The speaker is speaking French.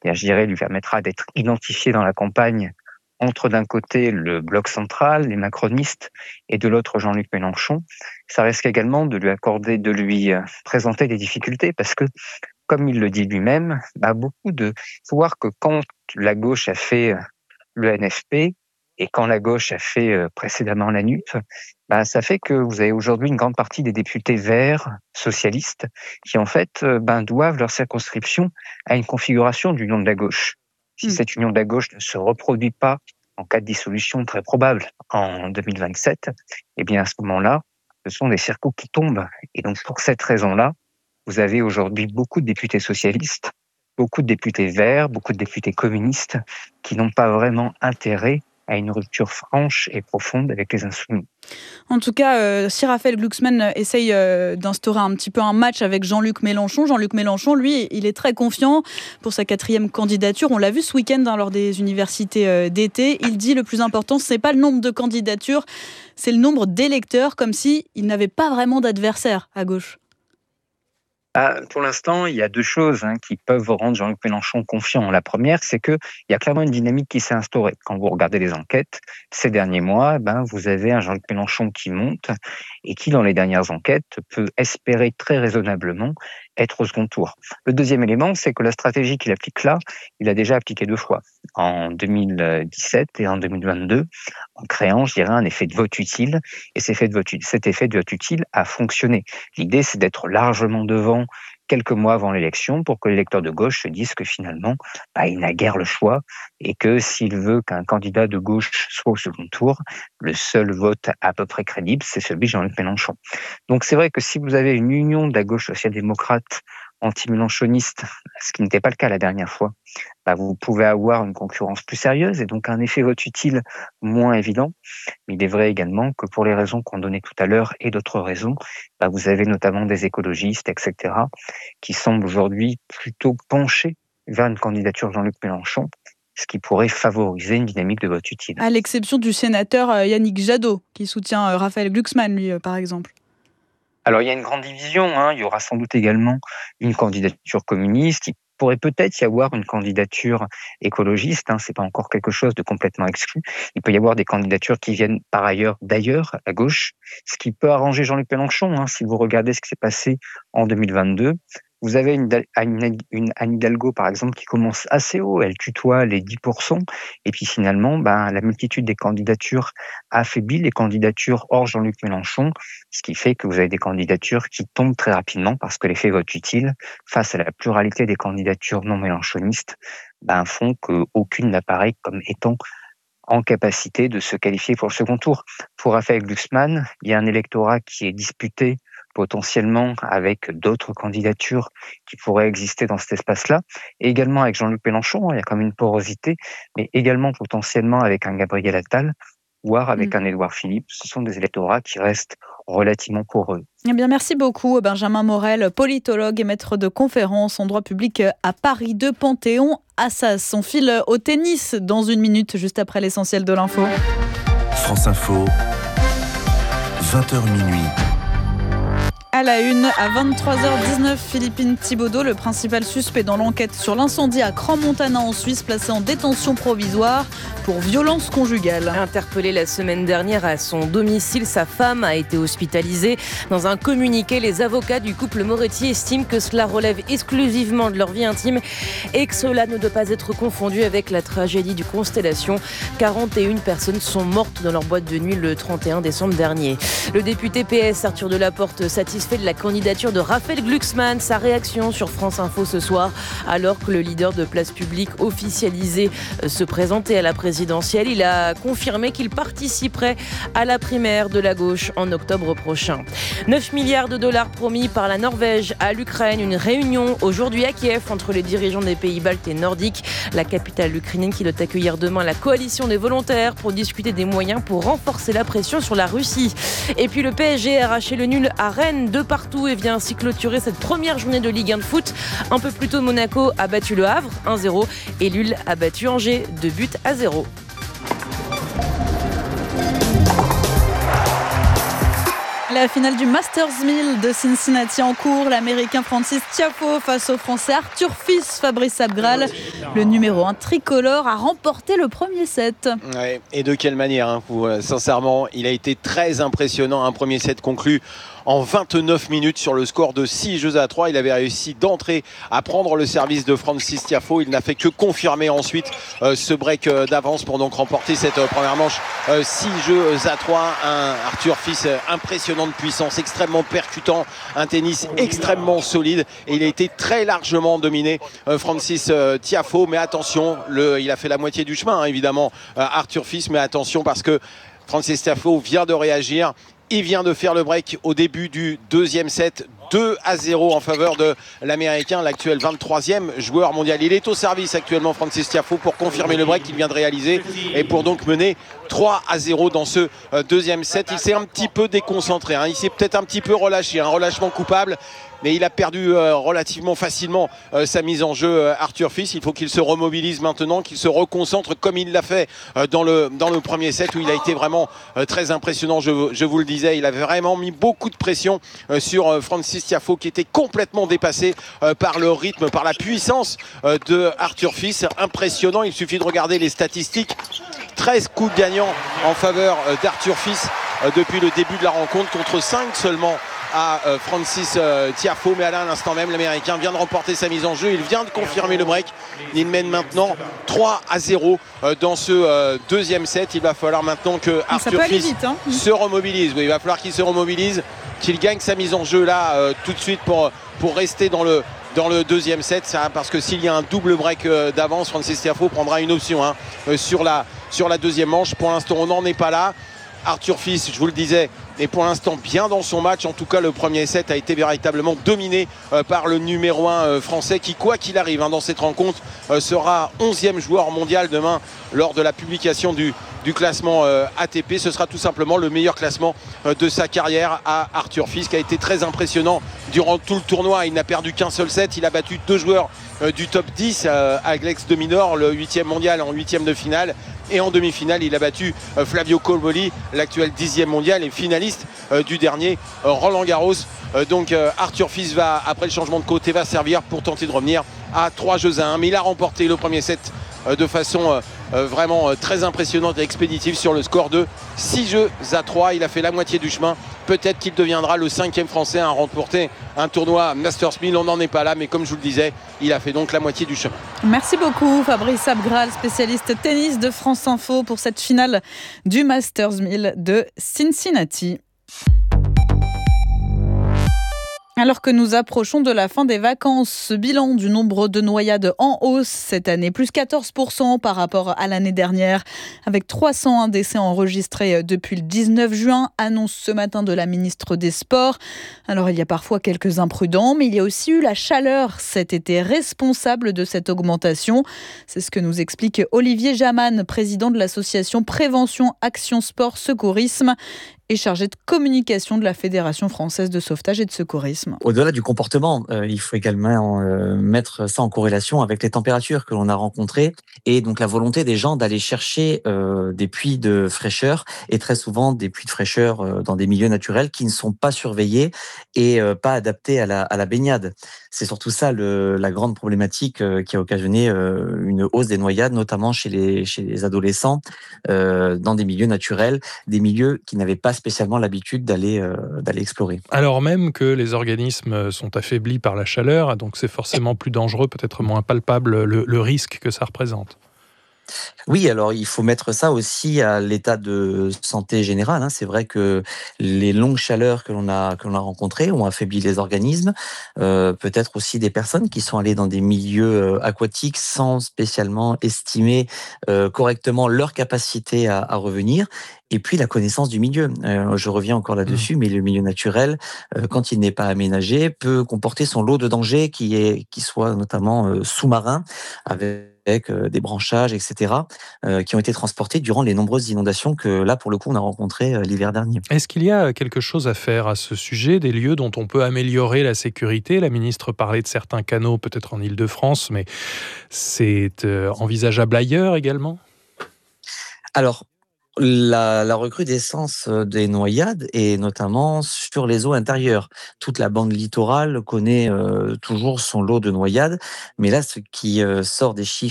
Et je dirais, lui permettra d'être identifié dans la campagne entre d'un côté le bloc central, les macronistes, et de l'autre Jean-Luc Mélenchon. Ça risque également de lui présenter des difficultés parce que, comme il le dit lui-même, faut voir que quand la gauche a fait le NFP et quand la gauche a fait précédemment la NUP, ça fait que vous avez aujourd'hui une grande partie des députés verts, socialistes, qui en fait doivent leur circonscription à une configuration d'union de la gauche. Si cette union de la gauche ne se reproduit pas en cas de dissolution très probable en 2027, eh bien à ce moment-là, ce sont des circuits qui tombent. Et donc pour cette raison-là, vous avez aujourd'hui beaucoup de députés socialistes, beaucoup de députés verts, beaucoup de députés communistes qui n'ont pas vraiment intérêt à une rupture franche et profonde avec les Insoumis. En tout cas, si Raphaël Glucksmann essaye d'instaurer un petit peu un match avec Jean-Luc Mélenchon, lui, il est très confiant pour sa 4e candidature. On l'a vu ce week-end lors des universités d'été. Il dit le plus important, ce n'est pas le nombre de candidatures, c'est le nombre d'électeurs, comme s'il n'avait pas vraiment d'adversaire à gauche. Pour l'instant, il y a 2 choses qui peuvent rendre Jean-Luc Mélenchon confiant. La première, c'est qu'il y a clairement une dynamique qui s'est instaurée. Quand vous regardez les enquêtes, ces derniers mois, vous avez un Jean-Luc Mélenchon qui monte et qui, dans les dernières enquêtes, peut espérer très raisonnablement être au second tour. Le deuxième élément, c'est que la stratégie qu'il applique là, il a déjà appliqué 2 fois, en 2017 et en 2022, en créant, je dirais, un effet de vote utile. Et cet effet de vote utile a fonctionné. L'idée, c'est d'être largement devant quelques mois avant l'élection pour que l'électeur de gauche se dise que finalement, il n'a guère le choix et que s'il veut qu'un candidat de gauche soit au second tour, le seul vote à peu près crédible, c'est celui de Jean-Luc Mélenchon. Donc c'est vrai que si vous avez une union de la gauche social-démocrate anti-mélenchoniste, ce qui n'était pas le cas la dernière fois, vous pouvez avoir une concurrence plus sérieuse et donc un effet vote utile moins évident. Mais il est vrai également que pour les raisons qu'on donnait tout à l'heure et d'autres raisons, vous avez notamment des écologistes, etc., qui semblent aujourd'hui plutôt pencher vers une candidature de Jean-Luc Mélenchon, ce qui pourrait favoriser une dynamique de vote utile. À l'exception du sénateur Yannick Jadot, qui soutient Raphaël Glucksmann, lui, par exemple. Alors, il y a une grande division. Il y aura sans doute également une candidature communiste. Il pourrait peut-être y avoir une candidature écologiste. C'est pas encore quelque chose de complètement exclu. Il peut y avoir des candidatures qui viennent par ailleurs d'ailleurs, à gauche, ce qui peut arranger Jean-Luc Mélenchon. Si vous regardez ce qui s'est passé en 2022, vous avez une Anne Hidalgo, par exemple, qui commence assez haut, elle tutoie les 10%, et puis finalement, la multitude des candidatures affaiblit les candidatures hors Jean-Luc Mélenchon, ce qui fait que vous avez des candidatures qui tombent très rapidement parce que l'effet vote utile, face à la pluralité des candidatures non mélenchonistes, font qu'aucune n'apparaît comme étant en capacité de se qualifier pour le second tour. Pour Raphaël Glucksmann, il y a un électorat qui est disputé potentiellement avec d'autres candidatures qui pourraient exister dans cet espace-là, et également avec Jean-Luc Mélenchon, il y a quand même une porosité, mais également potentiellement avec un Gabriel Attal, voire avec un Édouard Philippe. Ce sont des électorats qui restent relativement poreux. Eh bien, merci beaucoup Benjamin Morel, politologue et maître de conférences en droit public à Paris 2 Panthéon-Assas. On file au tennis dans 1 minute, juste après l'essentiel de l'info. France Info, 20h minuit. À la une, à 23h19, Philippine Thibaudeau, le principal suspect dans l'enquête sur l'incendie à Crans-Montana en Suisse, placé en détention provisoire pour violence conjugale. Interpellé la semaine dernière à son domicile, sa femme a été hospitalisée. Dans un communiqué, les avocats du couple Moretti estiment que cela relève exclusivement de leur vie intime et que cela ne doit pas être confondu avec la tragédie du Constellation. 41 personnes sont mortes dans leur boîte de nuit le 31 décembre dernier. Le député PS Arthur Delaporte satisfait de la candidature de Raphaël Glucksmann. Sa réaction sur France Info ce soir, alors que le leader de Place Publique officialisé se présentait à la présidentielle. Il a confirmé qu'il participerait à la primaire de la gauche en octobre prochain. 9 milliards de dollars promis par la Norvège à l'Ukraine. Une réunion aujourd'hui à Kiev entre les dirigeants des pays baltes et nordiques. La capitale ukrainienne qui doit accueillir demain la coalition des volontaires pour discuter des moyens pour renforcer la pression sur la Russie. Et puis le PSG a arraché le nul à Rennes de partout et vient ainsi clôturer cette première journée de Ligue 1 de foot. Un peu plus tôt, Monaco a battu le Havre 1-0 et Lille a battu Angers 2-0. La finale du Masters 1000 de Cincinnati en cours. L'Américain Francis Tiafoe face au Français Arthur Fils. Fabrice Abgral, le numéro 1 tricolore, a remporté le premier set. Ouais, et de quelle manière, sincèrement, il a été très impressionnant. Un premier set conclu en 29 minutes sur le score de 6-3. Il avait réussi d'entrer à prendre le service de Francis Tiafoe. Il n'a fait que confirmer ensuite ce break d'avance pour donc remporter cette première manche 6-3. Un Arthur Fils impressionnant de puissance, extrêmement percutant, un tennis extrêmement solide, et il a été très largement dominé, Francis Tiafoe. Mais attention, il a fait la moitié du chemin, évidemment, Arthur Fils, mais attention parce que Francis Tiafoe vient de réagir. Il vient de faire le break au début du deuxième set, 2-0 en faveur de l'Américain, l'actuel 23e joueur mondial. Il est au service actuellement, Francis Tiafoe, pour confirmer le break qu'il vient de réaliser et pour donc mener 3-0 dans ce deuxième set. Il s'est un petit peu déconcentré, il s'est peut-être un petit peu relâché, un relâchement coupable. Mais il a perdu relativement facilement sa mise en jeu, Arthur Fils. Il faut qu'il se remobilise maintenant, qu'il se reconcentre comme il l'a fait dans le premier set, où il a été vraiment très impressionnant. Je vous le disais, il avait vraiment mis beaucoup de pression sur Francis Tiafoe, qui était complètement dépassé par le rythme, par la puissance de Arthur Fils. Impressionnant, il suffit de regarder les statistiques. 13 coups gagnants en faveur d'Arthur Fils depuis le début de la rencontre, contre 5 seulement à Francis Tiafoe. Mais à l'instant même, l'Américain vient de remporter sa mise en jeu, il vient de confirmer le break. Il mène maintenant 3-0 dans ce deuxième set. Il va falloir maintenant que Arthur Fils se remobilise. Oui, il va falloir qu'il se remobilise, qu'il gagne sa mise en jeu là tout de suite pour rester dans le deuxième set, parce que s'il y a un double break d'avance, Francis Tiafoe prendra une option sur la deuxième manche. Pour l'instant, on n'en est pas là. Arthur Fils, je vous le disais, est pour l'instant bien dans son match. En tout cas, le premier set a été véritablement dominé par le numéro 1 français, qui, quoi qu'il arrive dans cette rencontre, sera 11e joueur mondial demain lors de la publication du classement ATP. Ce sera tout simplement le meilleur classement de sa carrière à Arthur Fils, qui a été très impressionnant durant tout le tournoi. Il n'a perdu qu'un seul set. Il a battu 2 joueurs du top 10, Alex de Minaur, le 8e mondial, en 8e de finale. Et en demi-finale, il a battu Flavio Cobolli, l'actuel 10e mondial et finaliste du dernier Roland Garros. Donc Arthur Fils après le changement de côté, va servir pour tenter de revenir à 3-1. Mais il a remporté le premier set de façon vraiment très impressionnante et expéditive sur le score de 6-3. Il a fait la moitié du chemin. Peut-être qu'il deviendra le 5e français à remporter un tournoi Masters 1000. On n'en est pas là, mais comme je vous le disais, il a fait donc la moitié du chemin. Merci beaucoup Fabrice Abgral, spécialiste tennis de France Info, pour cette finale du Masters 1000 de Cincinnati. Alors que nous approchons de la fin des vacances, ce bilan du nombre de noyades en hausse cette année, plus 14% par rapport à l'année dernière, avec 301 décès enregistrés depuis le 19 juin, annonce ce matin de la ministre des Sports. Alors il y a parfois quelques imprudents, mais il y a aussi eu la chaleur cet été responsable de cette augmentation. C'est ce que nous explique Olivier Jaman, président de l'association Prévention Action Sport Secourisme et chargé de communication de la Fédération française de sauvetage et de secourisme. Au-delà du comportement, il faut également mettre ça en corrélation avec les températures que l'on a rencontrées et donc la volonté des gens d'aller chercher des puits de fraîcheur, et très souvent des puits de fraîcheur dans des milieux naturels qui ne sont pas surveillés et pas adaptés à la baignade. C'est surtout ça la grande problématique qui a occasionné une hausse des noyades, notamment chez les adolescents, dans des milieux naturels, des milieux qui n'avaient pas spécialement l'habitude d'aller explorer. Alors même que les organismes sont affaiblis par la chaleur, donc c'est forcément plus dangereux, peut-être moins palpable le risque que ça représente. Oui, alors il faut mettre ça aussi à l'état de santé général. C'est vrai que les longues chaleurs que l'on a rencontrées ont affaibli les organismes. Peut-être aussi des personnes qui sont allées dans des milieux aquatiques sans spécialement estimer correctement leur capacité à revenir. Et puis la connaissance du milieu. Je reviens encore là-dessus, mais le milieu naturel, quand il n'est pas aménagé, peut comporter son lot de dangers qui soit notamment sous-marin, avec des branchages, etc., qui ont été transportés durant les nombreuses inondations que là, pour le coup, on a rencontrées l'hiver dernier. Est-ce qu'il y a quelque chose à faire à ce sujet, des lieux dont on peut améliorer la sécurité ? La ministre parlait de certains canaux, peut-être en Île-de-France, mais c'est envisageable ailleurs également ? Alors, La recrudescence des noyades et notamment sur les eaux intérieures. Toute la bande littorale connaît toujours son lot de noyades, mais là, ce qui sort des chiffres